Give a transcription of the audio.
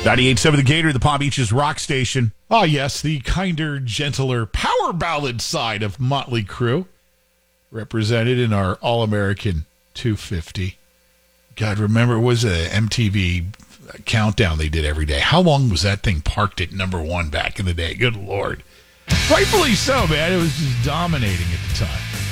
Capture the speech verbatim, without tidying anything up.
ninety-eight point seven The Gator, the Palm Beaches rock station. Ah, yes, the kinder, gentler power ballad side of Motley Crue, represented in our All-American two fifty. God, remember, it was a M T V countdown they did every day. How long was that thing parked at number one back in the day? Good Lord. Rightfully so, man. It was just dominating at the time.